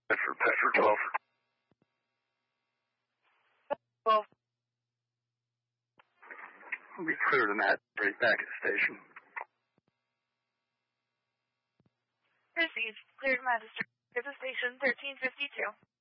Bedford 12. 12. We'll be clear to Matt, right back at the station. Received. Cleared Magistrate. At the station 1352.